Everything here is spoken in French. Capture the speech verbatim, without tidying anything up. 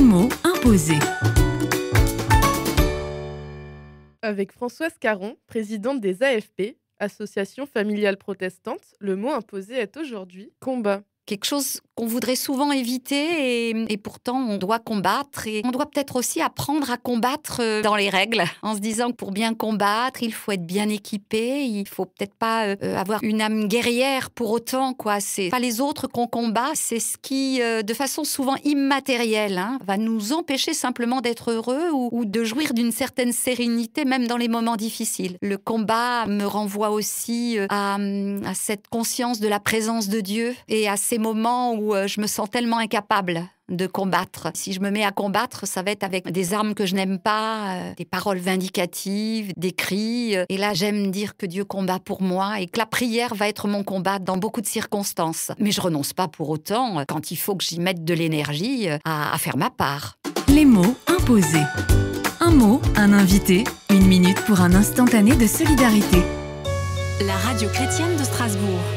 mots imposés. Avec Françoise Caron, présidente des A F P, Association familiale protestante, le mot imposé est aujourd'hui combat. Quelque chose qu'on voudrait souvent éviter et, et pourtant on doit combattre. Et on doit peut-être aussi apprendre à combattre dans les règles, en se disant que pour bien combattre, il faut être bien équipé, il faut peut-être pas euh, avoir une âme guerrière pour autant, quoi. C'est pas les autres qu'on combat, c'est ce qui, euh, de façon souvent immatérielle, hein, va nous empêcher simplement d'être heureux ou, ou de jouir d'une certaine sérénité, même dans les moments difficiles. Le combat me renvoie aussi euh, à, à cette conscience de la présence de Dieu et à ces moments où je me sens tellement incapable de combattre. Si je me mets à combattre, ça va être avec des armes que je n'aime pas, euh, des paroles vindicatives, des cris. Et là, j'aime dire que Dieu combat pour moi et que la prière va être mon combat dans beaucoup de circonstances. Mais je renonce pas pour autant, quand il faut que j'y mette de l'énergie, à, à faire ma part. Les mots imposés. Un mot, un invité, une minute pour un instantané de solidarité. La radio chrétienne de Strasbourg.